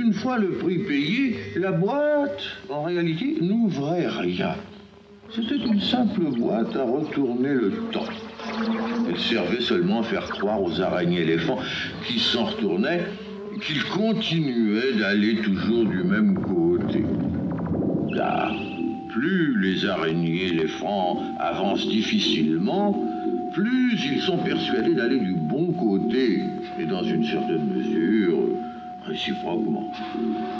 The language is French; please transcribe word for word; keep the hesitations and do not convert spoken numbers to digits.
une fois le prix payé, la boîte, en réalité, n'ouvrait rien. C'était une simple boîte à retourner le temps. Elle servait seulement à faire croire aux araignées éléphants qui s'en retournaient qu'ils continuaient d'aller toujours du même côté. Car plus les araignées éléphants avancent difficilement, plus ils sont persuadés d'aller du bon côté, et dans une certaine mesure, réciproquement.